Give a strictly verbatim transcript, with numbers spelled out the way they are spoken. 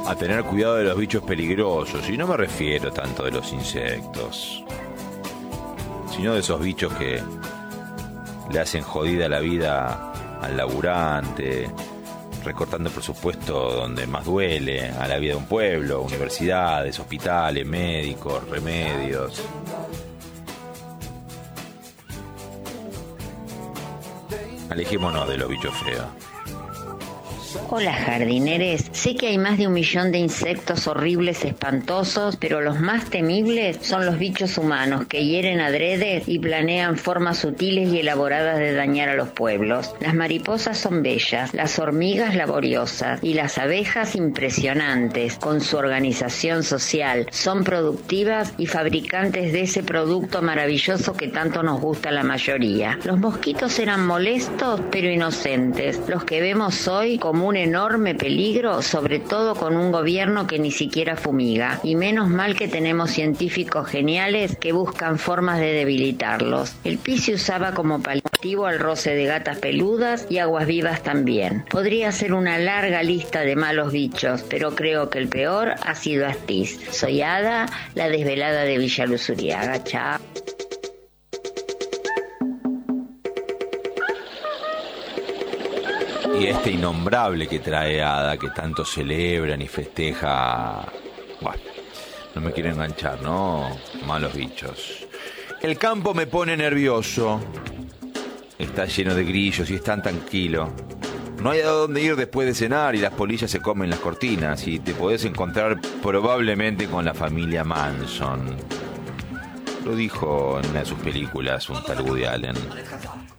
a tener cuidado de los bichos peligrosos. Y no me refiero tanto de los insectos, sino de esos bichos que le hacen jodida la vida al laburante, recortando el presupuesto donde más duele, a la vida de un pueblo, universidades, hospitales, médicos, remedios. Alejémonos de los bichos feos. Hola jardineres, sé que hay más de un millón de insectos horribles, espantosos, pero los más temibles son los bichos humanos que hieren adrede y planean formas sutiles y elaboradas de dañar a los pueblos. Las mariposas son bellas, las hormigas laboriosas y las abejas impresionantes con su organización social. Son productivas y fabricantes de ese producto maravilloso que tanto nos gusta a la mayoría. Los mosquitos eran molestos pero inocentes, los que vemos hoy como un enorme peligro, sobre todo con un gobierno que ni siquiera fumiga. Y menos mal que tenemos científicos geniales que buscan formas de debilitarlos. El Pi se usaba como paliativo al roce de gatas peludas y aguas vivas también. Podría ser una larga lista de malos bichos, pero creo que el peor ha sido Astiz. Soy Ada, la desvelada de Villa Luz Uriaga. Chao. Y este innombrable que trae Ada, que tanto celebran y festeja. Bueno, no me quiero enganchar, ¿no? Malos bichos. El campo me pone nervioso. Está lleno de grillos y es tan tranquilo. No hay a dónde ir después de cenar y las polillas se comen las cortinas. Y te podés encontrar probablemente con la familia Manson. Lo dijo en una de sus películas un tal Woody Allen.